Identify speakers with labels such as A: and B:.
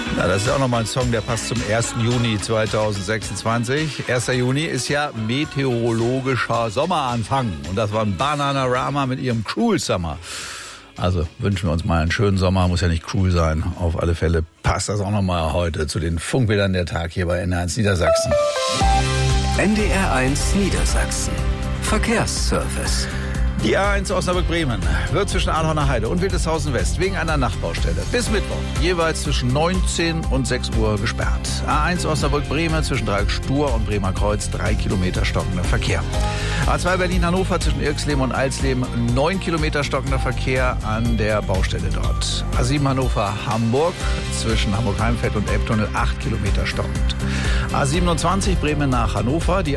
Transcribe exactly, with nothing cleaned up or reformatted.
A: Na, das ist auch nochmal ein Song, der passt zum ersten Juni zweitausendsechsundzwanzig. erster Juni ist ja meteorologischer Sommeranfang. Und das war ein Bananarama mit ihrem Cruel Summer. Also wünschen wir uns mal einen schönen Sommer, muss ja nicht cruel sein. Auf alle Fälle passt das auch nochmal heute zu den Funkbildern der Tag hier bei N D R eins Niedersachsen.
B: N D R eins Niedersachsen. Verkehrsservice.
A: Die A eins Osnabrück-Bremen wird zwischen Adorner Heide und Wildeshausen West wegen einer Nachtbaustelle bis Mittwoch jeweils zwischen neunzehn und sechs Uhr gesperrt. A eins Osnabrück-Bremen zwischen Dreieck-Stur und Bremer Kreuz drei Kilometer stockender Verkehr. A zwei Berlin-Hannover zwischen Irxleben und Alsleben neun Kilometer stockender Verkehr an der Baustelle dort. A sieben Hannover-Hamburg zwischen Hamburg-Heimfeld und Elbtunnel acht Kilometer stockend. A siebenundzwanzig Bremen nach Hannover, die